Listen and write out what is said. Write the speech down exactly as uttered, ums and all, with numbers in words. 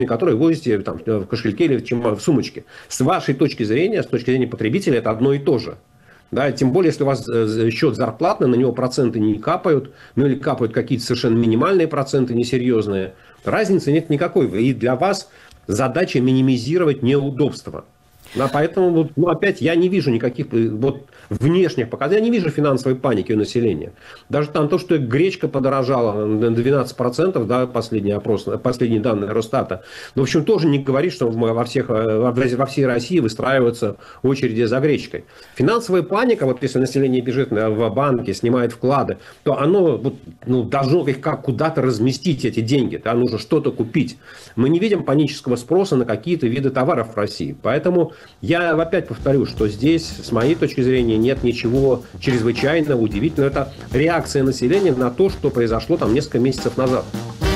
которые возите там, в кошельке или в сумочке. С вашей точки зрения, с точки зрения потребителя, это одно и то же. Да, тем более, если у вас счет зарплатный, на него проценты не капают, ну или капают какие-то совершенно минимальные проценты, несерьезные. Разницы нет никакой. И для вас задача минимизировать неудобства. Да, поэтому, ну, опять, я не вижу никаких вот, внешних показателей, я не вижу финансовой паники у населения. Даже там то, что гречка подорожала на двенадцать процентов, да, последний опрос, последние данные Росстата, ну, в общем, тоже не говорит, что во, всех, во всей России выстраиваются очереди за гречкой. Финансовая паника, вот если население бежит в банки, снимает вклады, то оно вот, ну, должно их как куда-то разместить эти деньги, да, нужно что-то купить. Мы не видим панического спроса на какие-то виды товаров в России, поэтому я опять повторю, что здесь, с моей точки зрения, нет ничего чрезвычайного, удивительного. Это реакция населения на то, что произошло там несколько месяцев назад.